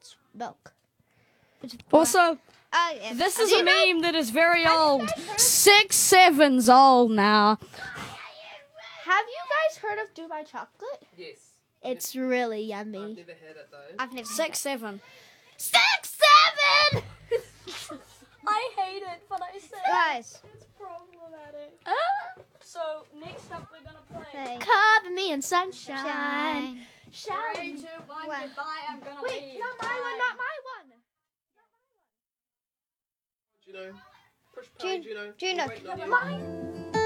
it's milk. Also, Oh, yeah. this is a meme that is very old. 6'7's old now. Have you guys heard of Dubai chocolate? Yes. It's really I've yummy. never had it though. I've never 6'7. 6'7. I hate it, but I say Guys, it's problematic. So next up we're gonna play. cover me in sunshine. Shout. 3, 2, 1, One. goodbye. I'm gonna Wait, leave. not my one, not my one. Push play, Juno, We're waiting on you. mine.